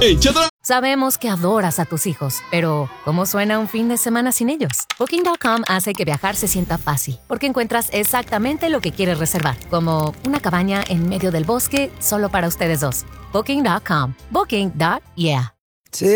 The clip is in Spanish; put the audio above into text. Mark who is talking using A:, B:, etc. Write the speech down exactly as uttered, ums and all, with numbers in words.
A: Échatela.
B: Sabemos que adoras a tus hijos, pero ¿cómo suena un fin de semana sin ellos? Booking punto com hace que viajar se sienta fácil, porque encuentras exactamente lo que quieres reservar, como una cabaña en medio del bosque solo para ustedes dos. Booking punto com. Booking. Yeah.